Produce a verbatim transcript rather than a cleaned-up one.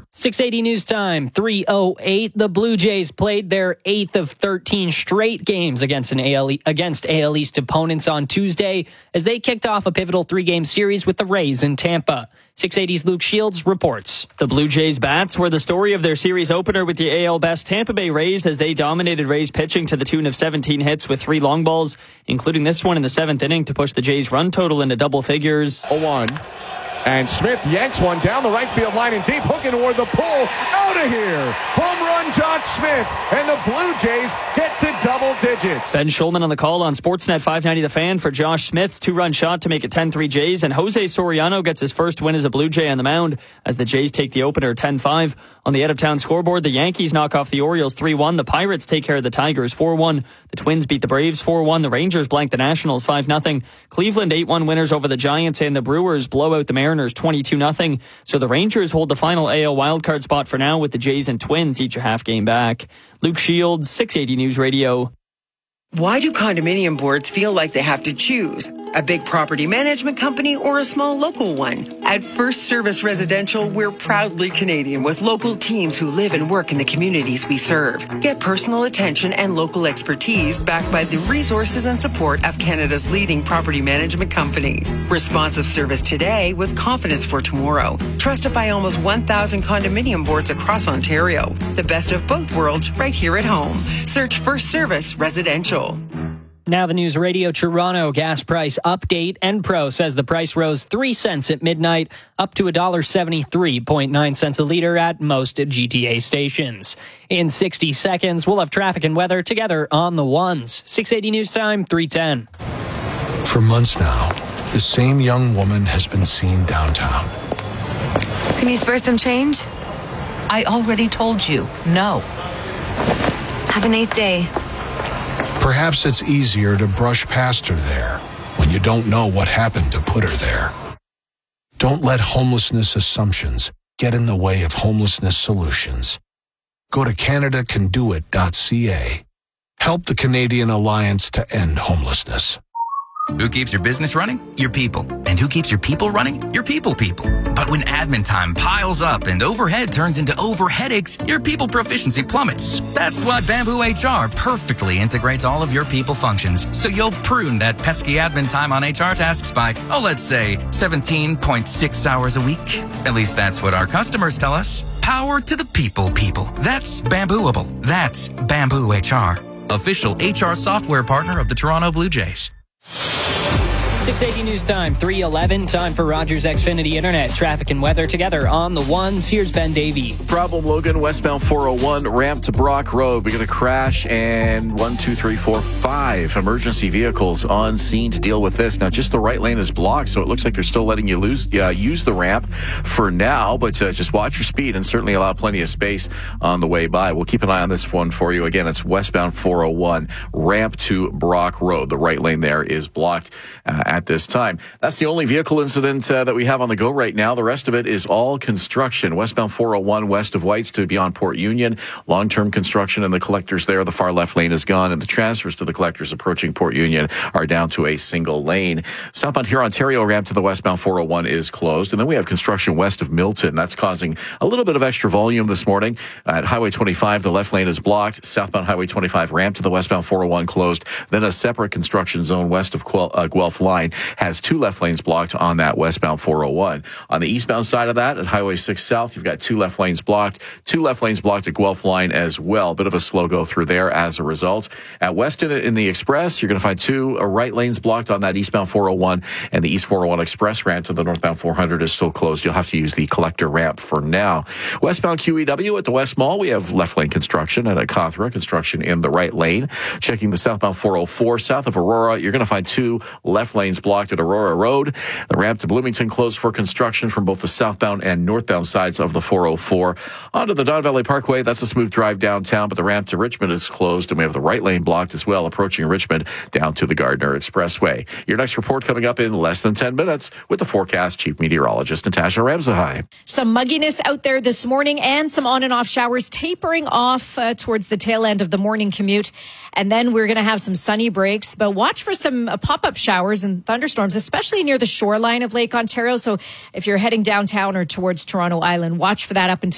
six eighty News Time, three oh eight. The Blue Jays played their eighth of thirteen straight games against an A L E, against A L East opponents on Tuesday as they kicked off a pivotal three-game series with the Rays in Tampa. six eighty's Luke Shields reports. The Blue Jays bats were the story of their series opener with the A L best Tampa Bay Rays as they dominated Rays pitching to the tune of seventeen hits with three long balls, including this one in the seventh inning to push the Jays' run total into double figures. oh one. And Smith yanks one down the right field line and deep, hooking toward the pull. Out of here. Home run, Josh Smith. And the Blue Jays get to double digits. Ben Schulman on the call on Sportsnet five ninety The Fan for Josh Smith's two-run shot to make it ten three Jays. And Jose Soriano gets his first win as a Blue Jay on the mound as the Jays take the opener ten five. On the out-of-town scoreboard, the Yankees knock off the Orioles three one. The Pirates take care of the Tigers four one. The Twins beat the Braves four one. The Rangers blank the Nationals five nothing. Cleveland eight one winners over the Giants, and the Brewers blow out the Mariners twenty-two nothing. So the Rangers hold the final A L wildcard spot for now with the Jays and Twins each a half game back. Luke Shields, six eighty News Radio. Why do condominium boards feel like they have to choose? A big property management company or a small local one? At First Service Residential, we're proudly Canadian with local teams who live and work in the communities we serve. Get personal attention and local expertise backed by the resources and support of Canada's leading property management company. Responsive service today with confidence for tomorrow. Trusted by almost one thousand condominium boards across Ontario. The best of both worlds right here at home. Search First Service Residential. Now the News Radio Toronto gas price update. Enpro says the price rose three cents at midnight, up to one dollar seventy-three point nine cents a litre at most G T A stations. In sixty seconds, we'll have traffic and weather together on the ones. six eighty News Time, three ten. For months now, the same young woman has been seen downtown. Can you spare some change? I already told you, no. Have a nice day. Perhaps it's easier to brush past her there when you don't know what happened to put her there. Don't let homelessness assumptions get in the way of homelessness solutions. Go to canada can do it dot c a. Help the Canadian Alliance to End Homelessness. Who keeps your business running? Your people. And who keeps your people running? Your people people. But when admin time piles up and overhead turns into overheadaches, your people proficiency plummets. That's why Bamboo H R perfectly integrates all of your people functions, so you'll prune that pesky admin time on H R tasks by, oh, let's say seventeen point six hours a week. At least that's what our customers tell us. Power to the people people. That's Bambooable. That's Bamboo H R. Official H R software partner of the Toronto Blue Jays. six eighty News Time, three eleven. Time for Rogers Xfinity Internet. Traffic and weather together on the ones. Here's Ben Davey. Problem, Logan, westbound four oh one, ramp to Brock Road. We got a crash and one, two, three, four, five emergency vehicles on scene to deal with this. Now, just the right lane is blocked, so it looks like they're still letting you lose, uh, use the ramp for now, but uh, just watch your speed and certainly allow plenty of space on the way by. We'll keep an eye on this one for you. Again, it's westbound four oh one, ramp to Brock Road. The right lane there is blocked uh, at this time. That's the only vehicle incident uh, that we have on the go right now. The rest of it is all construction. Westbound four oh one west of Whites to beyond Port Union. Long-term construction and the collectors there. The far left lane is gone, and the transfers to the collectors approaching Port Union are down to a single lane. Southbound here Ontario ramp to the westbound four oh one is closed. And then we have construction west of Milton. That's causing a little bit of extra volume this morning. At Highway twenty-five, the left lane is blocked. Southbound Highway twenty-five ramp to the westbound four oh one closed. Then a separate construction zone west of Guelph, uh, Guelph line has two left lanes blocked on that westbound four oh one. On the eastbound side of that, at Highway six South, you've got two left lanes blocked, two left lanes blocked at Guelph line as well. Bit of a slow go through there as a result. At west in the, in the Express, you're going to find two uh, right lanes blocked on that eastbound four oh one, and the east four oh one Express ramp to the northbound four hundred is still closed. You'll have to use the collector ramp for now. Westbound Q E W at the West Mall, we have left lane construction, and at Cawthra, construction in the right lane. Checking the southbound four oh four, south of Aurora, you're going to find two left lanes blocked at Aurora Road. The ramp to Bloomington closed for construction from both the southbound and northbound sides of the four oh four. Onto the Don Valley Parkway, that's a smooth drive downtown, but the ramp to Richmond is closed, and we have the right lane blocked as well, approaching Richmond down to the Gardner Expressway. Your next report coming up in less than ten minutes with the forecast chief meteorologist Natasha Ramsahai. Some mugginess out there this morning and some on and off showers tapering off uh, towards the tail end of the morning commute. And then we're going to have some sunny breaks, but watch for some uh, pop-up showers and thunderstorms, especially near the shoreline of Lake Ontario. So if you're heading downtown or towards Toronto Island, watch for that up until